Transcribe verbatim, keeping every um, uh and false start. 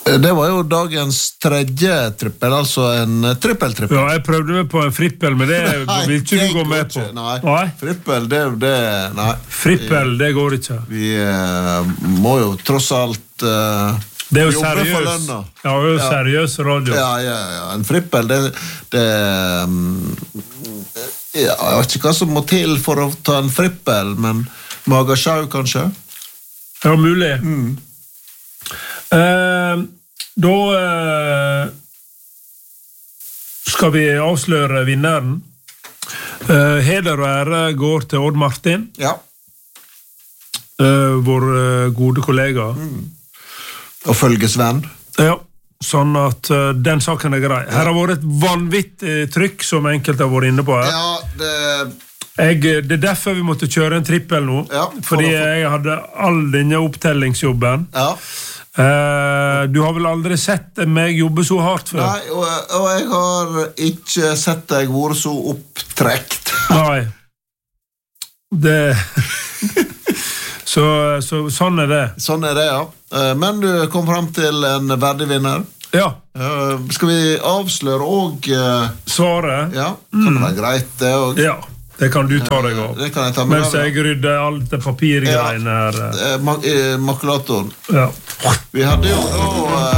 Det var jo dagens tredje trippel, altså en trippeltrippel. Ja, jeg prøvde meg på en frippel, men det nei, vil ikke du gå med på. Nei, nei. Frippel, det, det nei. Frippel, det går ikke. Vi uh, må jo tross alt uh, det er jo seriøs. Ja, det er jo seriøs radio. Ja, ja, ja. En frippel, det, det um, ja, jeg vet ikke hva som må til for å ta en frippel, men magasjau kanskje? Ja, mulig. Mm. Uh, da uh, skal vi avsløre vinneren. Uh, heder og ære går til Odd Martin. Ja. Uh, vår uh, gode kollega. Mm. Og følgesvenn. Ja, sånn at uh, den saken er grei. Her har vært et vanvittig trykk, som enkelte har vært inne på her. Ja, det... Jeg, det er derfor vi måtte kjøre en trippel nå, ja, for fordi for... jeg hadde all denne opptellingsjobben. Ja. Uh, du har vel aldri sett meg jobbe så hardt før? Nei, og, og jeg har ikke sett deg være så opptrekt. Nei. Det... så, så sånn er det. Sånn er det, ja. Men du kom frem til en verdig vinner. Ja. Uh, skal vi avsløre og... Uh... Svaret? Ja, kan det være greit det også? Ja. Det kan du ta deg av. Det kan jeg ta med mens jeg rydder alt det papirgreiene her. Ja, mak- makulatoren. Ja. Vi hadde jo da...